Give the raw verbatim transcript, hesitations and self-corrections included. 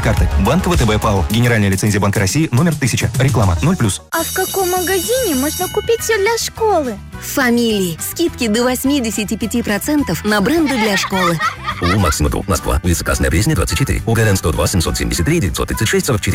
карты. Банк ВТБ ПАО. Генеральная лицензия Банка России номер тысяча. Реклама ноль плюс. А в каком магазине можно купить все для школы? В Фамилии. Скидки до восемьдесят пять процентов на бренды для школы. У Максима Друг, Москва. Улица Красная Пресня, двадцать четыре. УГРН сто два семьсот семьдесят три девятьсот тридцать шесть сорок четыре.